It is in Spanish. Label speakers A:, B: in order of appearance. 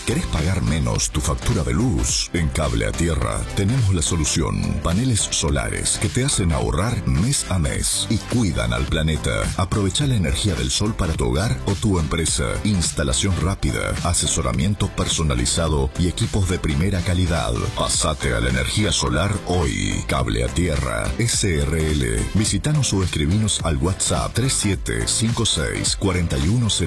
A: ¿Querés pagar menos tu factura de luz? En Cable a Tierra tenemos la solución. Paneles solares que te hacen ahorrar mes a mes y cuidan al planeta. Aprovecha la energía del sol para tu hogar o tu empresa. Instalación rápida, asesoramiento personalizado y equipos de primera calidad. Pasate a la energía solar hoy. Cable a Tierra SRL. Visítanos o escribinos al WhatsApp 3756 41